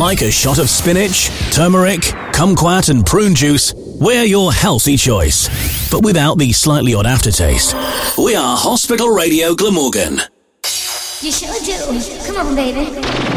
Like a shot of spinach, turmeric, kumquat and prune juice, we're your healthy choice, but without the slightly odd aftertaste. We are Hospital Radio Glamorgan. You sure do. Come on, baby.